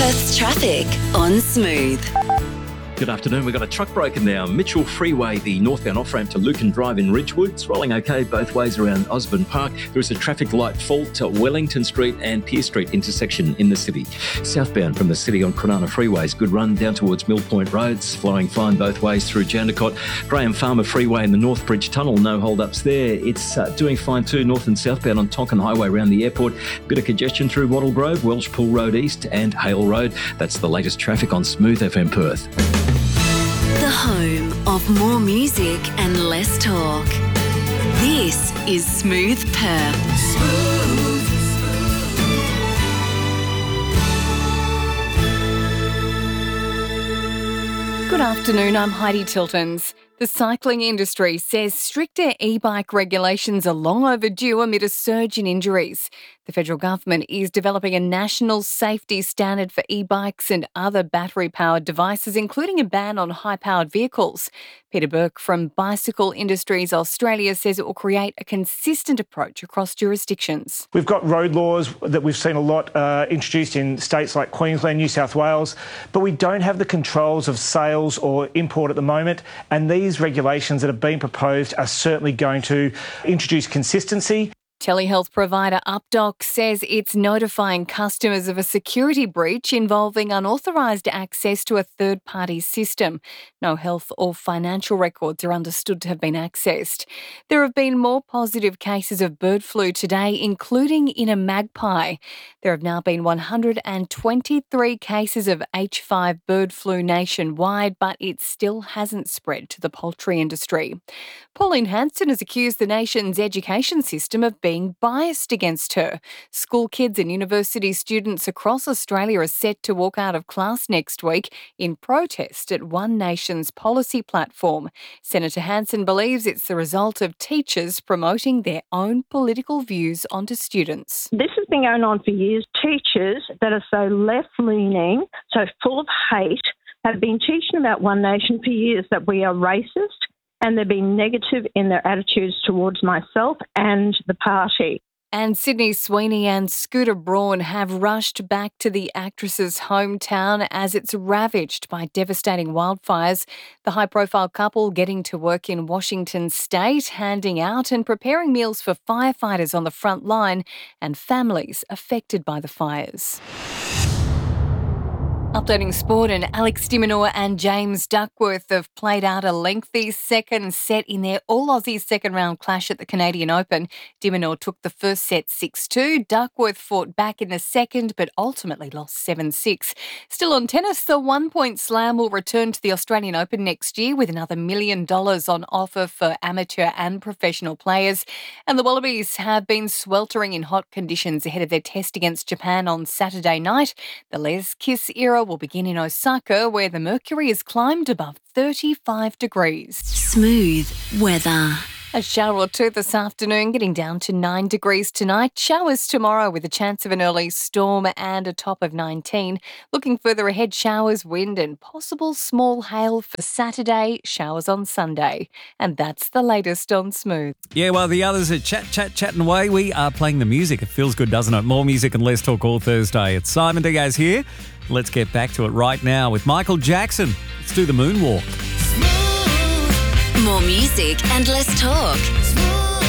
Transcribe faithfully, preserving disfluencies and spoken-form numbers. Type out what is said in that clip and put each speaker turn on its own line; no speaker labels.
Perth's traffic on Smooth.
Good afternoon. We've got a truck broken down Mitchell Freeway, the northbound off-ramp to Lucan Drive in Ridgewood. It's rolling okay both ways around Osborne Park. There is a traffic light fault at Wellington Street and Pierce Street intersection in the city. Southbound from the city on Cronulla Freeways, good run down towards Mill Point Roads, flowing fine both ways through Jandakot. Graham Farmer Freeway in the Northbridge Tunnel, no hold-ups there. It's uh, doing fine too north and southbound on Tonkin Highway around the airport. Bit of congestion through Wattle Grove, Welsh Pool Road East and Hale Road. That's the latest traffic on Smooth F M Perth.
The home of more music and less talk. This is Smooth Perth. Smooth.
Good afternoon, I'm Heidi Tiltons. The cycling industry says stricter e-bike regulations are long overdue amid a surge in injuries. The federal government is developing a national safety standard for e-bikes and other battery-powered devices, including a ban on high-powered vehicles. Peter Burke from Bicycle Industries Australia says it will create a consistent approach across jurisdictions.
We've got road laws that we've seen a lot uh, introduced in states like Queensland, New South Wales, but we don't have the controls of sales or import at the moment, and these regulations that have been proposed are certainly going to introduce consistency.
Telehealth provider UpDoc says it's notifying customers of a security breach involving unauthorised access to a third-party system. No health or financial records are understood to have been accessed. There have been more positive cases of bird flu today, including in a magpie. There have now been one hundred twenty-three cases of H five bird flu nationwide, but it still hasn't spread to the poultry industry. Pauline Hanson has accused the nation's education system of being biased against her. School kids and university students across Australia are set to walk out of class next week in protest at One Nation's policy platform. Senator Hanson believes it's the result of teachers promoting their own political views onto students.
This has been going on for years. Teachers that are so left-leaning, so full of hate, have been teaching about One Nation for years that we are racist, and they've been negative in their attitudes towards myself and the party.
And Sydney Sweeney and Scooter Braun have rushed back to the actress's hometown as it's ravaged by devastating wildfires. The high-profile couple getting to work in Washington state, handing out and preparing meals for firefighters on the front line and families affected by the fires. Updating sport, and Alex de Minaur and James Duckworth have played out a lengthy second set in their All-Aussie second-round clash at the Canadian Open. De Minaur took the first set six two. Duckworth fought back in the second but ultimately lost seven six. Still on tennis, the one-point slam will return to the Australian Open next year with another million dollars on offer for amateur and professional players. And the Wallabies have been sweltering in hot conditions ahead of their test against Japan on Saturday night. The Les Kiss era will begin in Osaka, where the mercury has climbed above thirty-five degrees.
Smooth weather.
A shower or two this afternoon, getting down to nine degrees tonight. Showers tomorrow with a chance of an early storm and a top of nineteen. Looking further ahead, showers, wind and possible small hail for Saturday, showers on Sunday. And that's the latest on Smooth.
Yeah, while the others are chat, chat, chatting away, we are playing the music. It feels good, doesn't it? More music and less talk all Thursday. It's Simon Diaz here. Let's get back to it right now with Michael Jackson. Let's do the moonwalk.
More music and less talk.